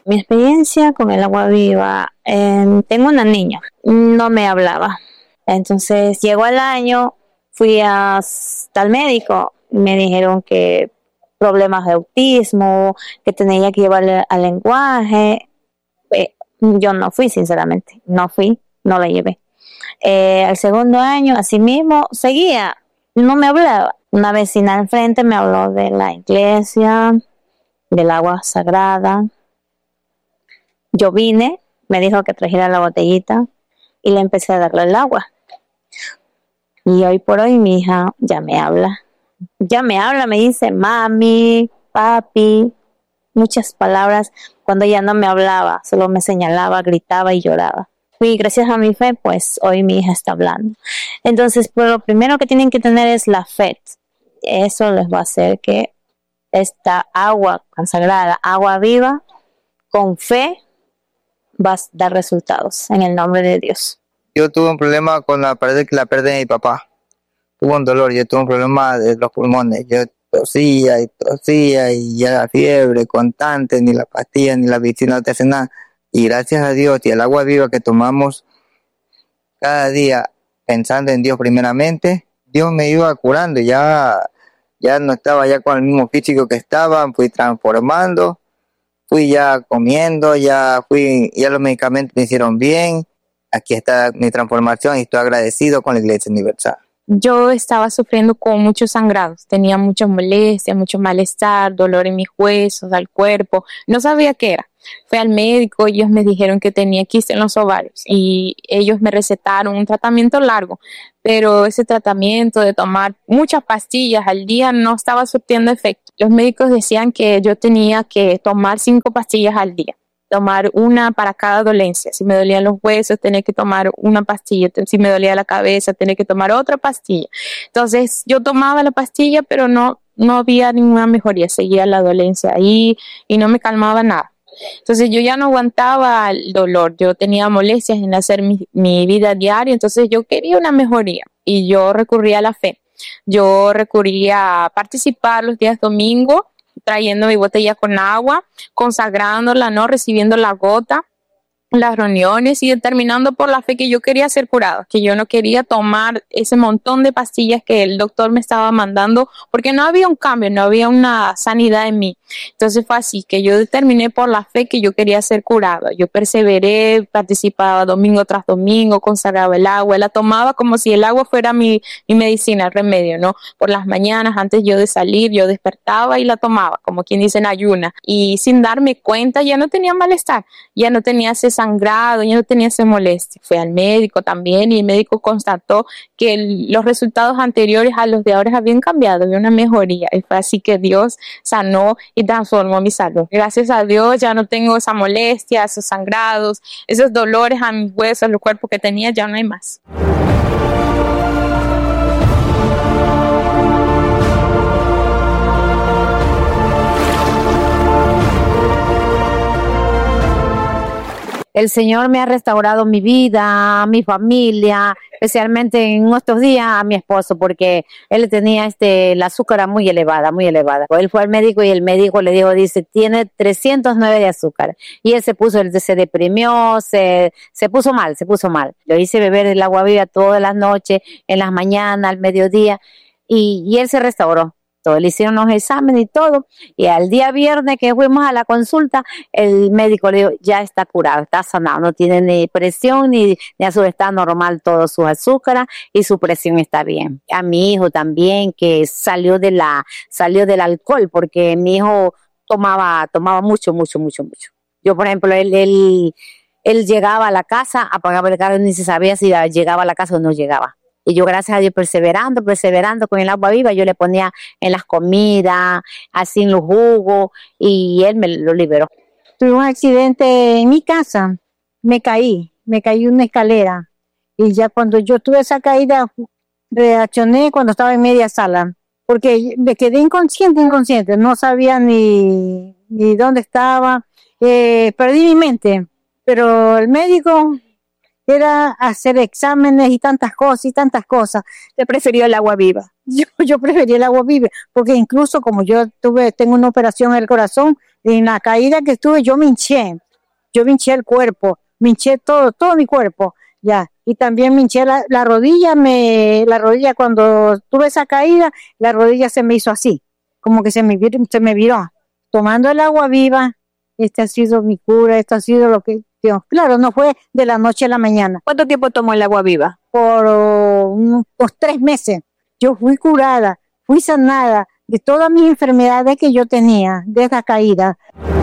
Mi experiencia con el agua viva, tengo una niña, no me hablaba. Entonces llegó el año, fui hasta el médico, me dijeron que problemas de autismo, que tenía que llevarle al lenguaje. Yo no fui, sinceramente, no la llevé. Al segundo año, así mismo, seguía, no me hablaba. Una vecina al frente me habló de la iglesia, del agua sagrada. Yo vine, me dijo que trajera la botellita y le empecé a darle el agua. Y hoy por hoy mi hija ya me habla, me dice mami, papi, muchas palabras. Cuando ella no me hablaba, solo me señalaba, gritaba y lloraba. Y gracias a mi fe, pues hoy mi hija está hablando. Entonces, pues, lo primero que tienen que tener es la fe. Eso les va a hacer que esta agua consagrada, agua viva, con fe, va a dar resultados en el nombre de Dios. Yo tuve un problema con la pérdida de mi papá. Tuve un dolor, yo tuve un problema de los pulmones. Yo tosía y ya la fiebre constante, ni la pastilla ni la medicina no te hacen nada. Y gracias a Dios y el agua viva que tomamos cada día pensando en Dios primeramente, Dios me iba curando. Ya no estaba ya con el mismo físico que estaba, fui transformando, fui ya comiendo, ya los medicamentos me hicieron bien. Aquí está mi transformación y estoy agradecido con la Iglesia Universal. Yo estaba sufriendo con muchos sangrados, tenía muchas molestias, mucho malestar, dolor en mis huesos, al cuerpo, no sabía qué era. Fui al médico, ellos me dijeron que tenía quiste en los ovarios y ellos me recetaron un tratamiento largo, pero ese tratamiento de tomar muchas pastillas al día no estaba surtiendo efecto. Los médicos decían que yo tenía que tomar 5 pastillas al día. Tomar una para cada dolencia. Si me dolían los huesos, tenía que tomar una pastilla. Si me dolía la cabeza, tenía que tomar otra pastilla. Entonces, yo tomaba la pastilla, pero no había ninguna mejoría. Seguía la dolencia ahí y no me calmaba nada. Entonces, yo ya no aguantaba el dolor. Yo tenía molestias en hacer mi vida diaria. Entonces, yo quería una mejoría y yo recurría a la fe. Yo recurría a participar los días domingos, trayendo mi botella con agua, consagrándola, ¿no? Recibiendo la gota, las reuniones y determinando por la fe que yo quería ser curada, que yo no quería tomar ese montón de pastillas que el doctor me estaba mandando, porque no había un cambio, no había una sanidad en mí. Entonces fue así que yo determiné por la fe que yo quería ser curada. Yo perseveré, participaba domingo tras domingo, consagraba el agua, la tomaba como si el agua fuera mi medicina, el remedio, ¿no? Por las mañanas, antes yo de salir, yo despertaba y la tomaba, como quien dice en ayuna. Y sin darme cuenta, ya no tenía malestar, ya no tenía ese sangrado, ya no tenía esa molestia. Fui al médico también y el médico constató que los resultados anteriores a los de ahora habían cambiado, había una mejoría. Y fue así que Dios sanó y transformó mi salud. Gracias a Dios ya no tengo esa molestia, esos sangrados, esos dolores a mis huesos, el cuerpo que tenía, ya no hay más. El Señor me ha restaurado mi vida, mi familia, especialmente en estos días a mi esposo, porque él tenía el azúcar muy elevada, muy elevada. Él fue al médico y el médico le dijo, dice, tiene 309 de azúcar. Y él se deprimió, se puso mal. Yo hice beber el agua viva todas las noches, en las mañanas, al mediodía, y él se restauró. Le hicieron los exámenes y todo, y al día viernes que fuimos a la consulta, el médico le dijo, ya está curado, está sanado, no tiene ni presión ni azúcar, está normal todo su azúcar y su presión está bien. A mi hijo también, que salió del alcohol, porque mi hijo tomaba mucho. Yo, por ejemplo, él llegaba a la casa, apagaba el carro y ni se sabía si llegaba a la casa o no llegaba. Y yo, gracias a Dios, perseverando con el agua viva, yo le ponía en las comidas, así en los jugos, y él me lo liberó. Tuve un accidente en mi casa, me caí en una escalera, y ya cuando yo tuve esa caída, reaccioné cuando estaba en media sala, porque me quedé inconsciente, no sabía ni dónde estaba, perdí mi mente, pero el médico era hacer exámenes y tantas cosas. ¿Te prefirió el agua viva? Yo prefería el agua viva, porque incluso como tengo una operación en el corazón, en la caída que estuve yo me hinché el cuerpo, me hinché todo mi cuerpo, ya, y también me hinché la rodilla, cuando tuve esa caída, la rodilla se me hizo así, como que se me viró. Tomando el agua viva, este ha sido mi cura, esto ha sido lo que, Dios, claro, no fue de la noche a la mañana. ¿Cuánto tiempo tomó el agua viva? Por unos 3 meses. Yo fui curada, fui sanada de todas mis enfermedades que yo tenía de esa caída.